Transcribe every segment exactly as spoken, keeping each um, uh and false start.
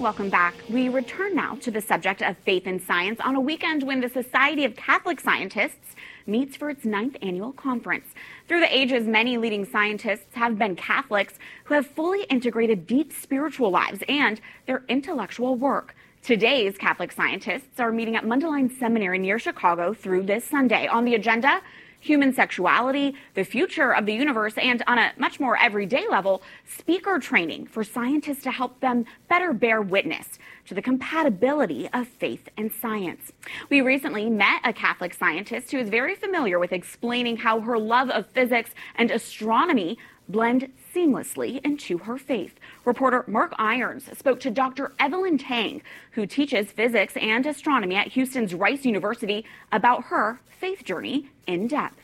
Welcome back. We return now to the subject of faith and science on a weekend when the Society of Catholic Scientists meets for its ninth annual conference. Through the ages, many leading scientists have been Catholics who have fully integrated deep spiritual lives and their intellectual work. Today's Catholic scientists are meeting at Mundelein Seminary near Chicago through this Sunday. On the agenda, human sexuality, the future of the universe, and on a much more everyday level, speaker training for scientists to help them better bear witness to the compatibility of faith and science. We recently met a Catholic scientist who is very familiar with explaining how her love of physics and astronomy blend seamlessly into her faith. Reporter Mark Irons spoke to Doctor Evelyn Tang, who teaches physics and astronomy at Houston's Rice University, about her faith journey in depth.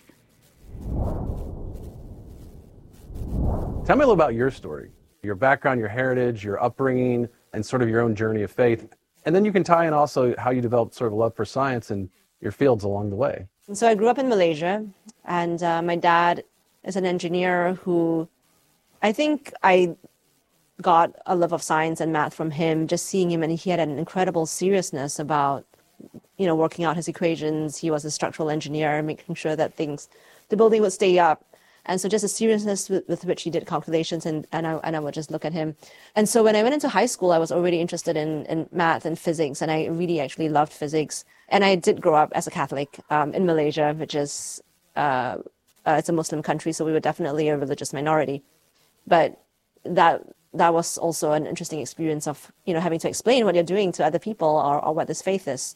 Tell me a little about your story, your background, your heritage, your upbringing, and sort of your own journey of faith. And then you can tie in also how you developed sort of a love for science and your fields along the way. So I grew up in Malaysia, and uh, my dad is an engineer who, I think I got a love of science and math from him, just seeing him, and he had an incredible seriousness about, you know, working out his equations. He was a structural engineer, making sure that things, the building would stay up. And so just a seriousness with, with which he did calculations, and, and, I, and I would just look at him. And so when I went into high school, I was already interested in, in math and physics, and I really actually loved physics. And I did grow up as a Catholic um, in Malaysia, which is, uh, uh, it's a Muslim country, so we were definitely a religious minority. But that that was also an interesting experience of, you know, having to explain what you're doing to other people, or, or what this faith is.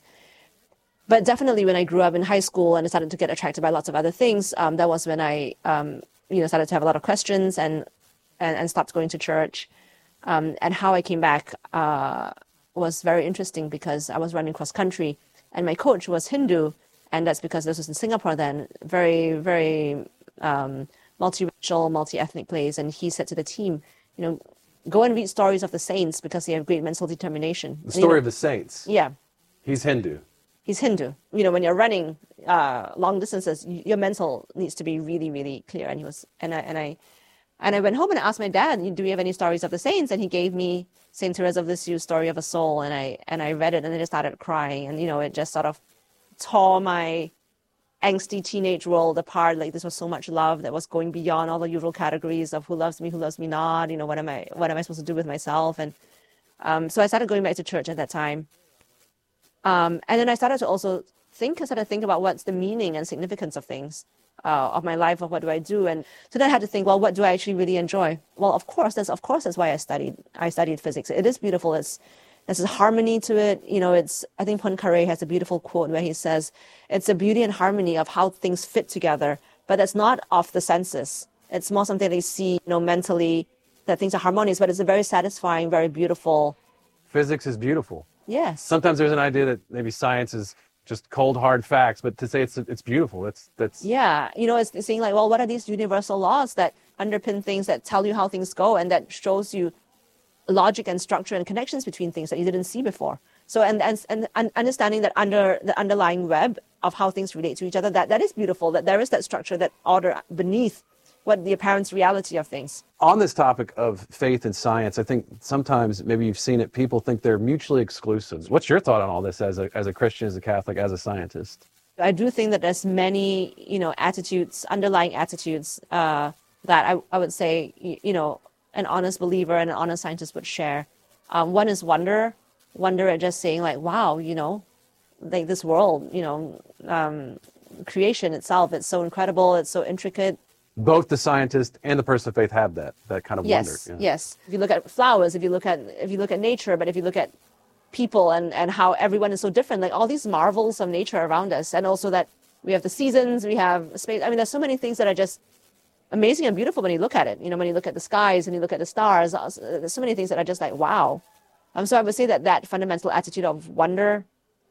But definitely when I grew up in high school and I started to get attracted by lots of other things, um, that was when I, um, you know, started to have a lot of questions and and, and stopped going to church. Um, and how I came back uh, was very interesting, because I was running cross country and my coach was Hindu. And that's because this was in Singapore then, very, very um, multiracial, multi-ethnic place. And he said to the team, you know, go and read stories of the saints because they have great mental determination. The story and, you know, of the saints. Yeah. He's Hindu. He's Hindu. You know, when you're running uh, long distances, your mental needs to be really, really clear. And he was, and I, and I, and I went home and I asked my dad, do we have any stories of the saints? And he gave me Saint Teresa of Lisieux, Story of a Soul. And I, and I read it and then I started crying. And, you know, it just sort of tore my angsty teenage world apart. Like, this was so much love that was going beyond all the usual categories of who loves me, who loves me not, you know, what am I, what am I supposed to do with myself? And um, so I started going back to church at that time. Um, and then I started to also think, I started to think about what's the meaning and significance of things, uh, of my life, of what do I do? And so then I had to think, well, what do I actually really enjoy? Well, of course, that's, of course, that's why I studied, I studied physics. It is beautiful. It's, there's a harmony to it. You know, it's, I think Poincaré has a beautiful quote where he says, it's a beauty and harmony of how things fit together, but it's not off the senses. It's more something that you see, you know, mentally, that things are harmonious, but it's a very satisfying, very beautiful. Physics is beautiful. Yes. Sometimes there's an idea that maybe science is just cold, hard facts, but to say it's it's beautiful, that's that's. Yeah, you know, it's, it's saying like, well, what are these universal laws that underpin things, that tell you how things go, and that shows you logic and structure and connections between things that you didn't see before. So and and and, and understanding that under the underlying web of how things relate to each other, that that is beautiful. That there is that structure, that order beneath what the apparent reality of things. On this topic of faith and science, I think sometimes, maybe you've seen it, people think they're mutually exclusive. What's your thought on all this as a as a Christian, as a Catholic, as a scientist? I do think that there's many, you know, attitudes, underlying attitudes uh, that I, I would say, you, you know, an honest believer and an honest scientist would share. Um, one is wonder, wonder at just saying like, wow, you know, like this world, you know, um, creation itself, it's so incredible, it's so intricate. Both the scientist and the person of faith have that that kind of yes, wonder. Yeah. Yes. If you look at flowers, if you look at if you look at nature, but if you look at people and, and how everyone is so different, like all these marvels of nature around us, and also that we have the seasons, we have space. I mean, there's so many things that are just amazing and beautiful when you look at it. You know, when you look at the skies and you look at the stars, there's so many things that are just like, wow. Um, so I would say that that fundamental attitude of wonder,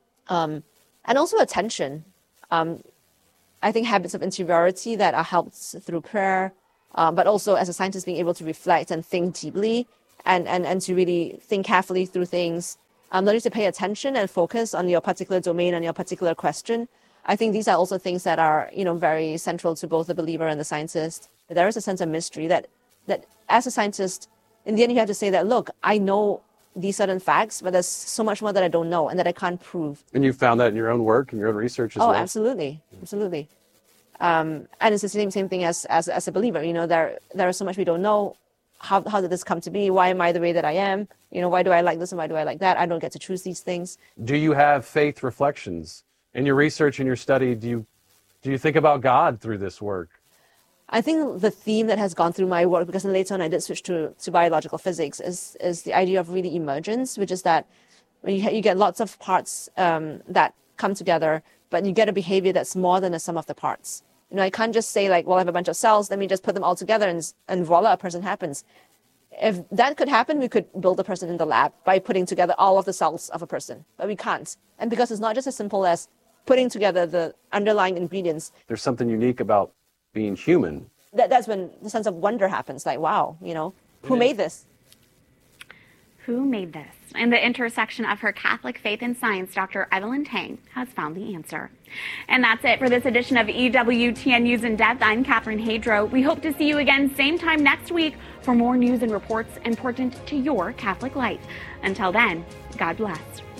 um, and also attention. Um, I think habits of interiority that are helped through prayer, um, but also as a scientist being able to reflect and think deeply and, and, and to really think carefully through things, um, learning to pay attention and focus on your particular domain and your particular question. I think these are also things that are, you know, very central to both the believer and the scientist. There is a sense of mystery that, that as a scientist, in the end, you have to say that, look, I know these certain facts, but there's so much more that I don't know and that I can't prove. And you found that in your own work and your own research as oh, well? Oh, absolutely. Absolutely. Um, and it's the same same thing as, as as a believer. You know, there there is so much we don't know. How how did this come to be? Why am I the way that I am? You know, why do I like this and why do I like that? I don't get to choose these things. Do you have faith reflections in your research and your study? Do you do you think about God through this work? I think the theme that has gone through my work, because later on I did switch to, to biological physics, is is the idea of really emergence, which is that when you, you get lots of parts um, that come together, but you get a behavior that's more than the sum of the parts. You know, I can't just say like, well, I have a bunch of cells, let me just put them all together and, and voila, a person happens. If that could happen, we could build a person in the lab by putting together all of the cells of a person, but we can't. And because it's not just as simple as putting together the underlying ingredients. There's something unique about being human. That, that's when the sense of wonder happens, like, wow, you know, who made this? Who made this? In the intersection of her Catholic faith and science, Doctor Evelyn Tang has found the answer. And that's it for this edition of E W T N News in Depth. I'm Catherine Hadro. We hope to see you again same time next week for more news and reports important to your Catholic life. Until then, God bless.